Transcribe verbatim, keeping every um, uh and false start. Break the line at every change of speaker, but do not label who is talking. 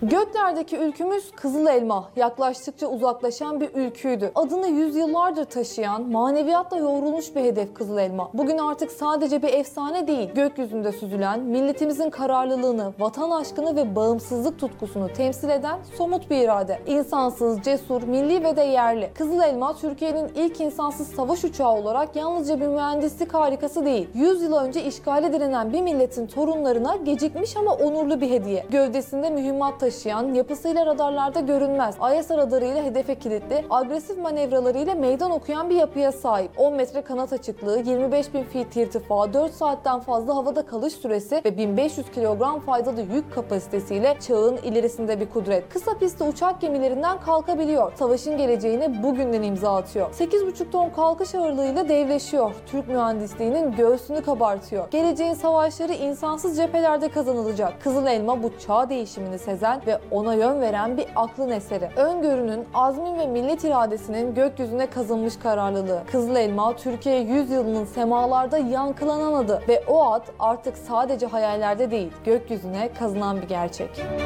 Göklerdeki ülkümüz Kızıl Elma, yaklaştıkça uzaklaşan bir ülküydü. Adını yüzyıllardır taşıyan, maneviyatla yoğrulmuş bir hedef Kızıl Elma. Bugün artık sadece bir efsane değil, gökyüzünde süzülen, milletimizin kararlılığını, vatan aşkını ve bağımsızlık tutkusunu temsil eden somut bir irade. İnsansız, cesur, milli ve de yerli. Kızıl Elma, Türkiye'nin ilk insansız savaş uçağı olarak yalnızca bir mühendislik harikası değil, yüz yıl önce işgale direnen bir milletin torunlarına gecikmiş ama onurlu bir hediye. Gövdesinde mühimmat taşıyan, yapısıyla radarlarda görünmez, I S A radarıyla hedefe kilitli, agresif manevralarıyla meydan okuyan bir yapıya sahip. on metre kanat açıklığı, yirmi beş bin feet irtifa, dört saatten fazla havada kalış süresi ve bin beş yüz kilogram faydalı yük kapasitesiyle çağın ilerisinde bir kudret. Kısa pistli uçak gemilerinden kalkabiliyor. Savaşın geleceğine bugünden imza atıyor. sekiz buçuk ton kalkış ağırlığıyla devleşiyor. Türk mühendisliğinin göğsünü kabartıyor. Geleceğin savaşları insansız cephelerde kazanılacak. Kızıl Elma bu çağ değişimini sezen ve ona yön veren bir aklın eseri. Öngörünün, azmin ve millet iradesinin gökyüzüne kazınmış kararlılığı. Kızıl Elma, Türkiye yüzyılının semalarda yankılanan adı ve o ad artık sadece hayallerde değil, gökyüzüne kazınan bir gerçek.